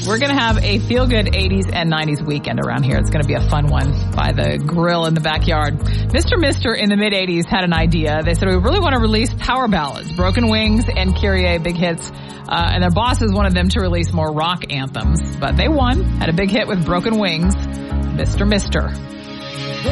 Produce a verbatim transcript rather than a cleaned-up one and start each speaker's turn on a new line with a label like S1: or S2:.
S1: We're going to have a feel-good eighties and nineties weekend around here. It's going to be a fun one by the grill in the backyard. Mister Mister in the mid-eighties had an idea. They said, we really want to release power ballads, Broken Wings and Kyrie, big hits. Uh, and their bosses wanted them to release more rock anthems. But they won, had a big hit with Broken Wings, Mister Mister